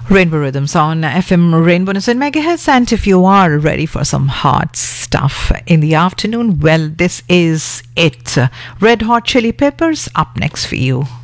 Rainbow Rhythms on FM Rainbow and Megahertz. And if you are ready for some hot stuff in the afternoon, well, this is it. Red Hot Chili Peppers up next for you.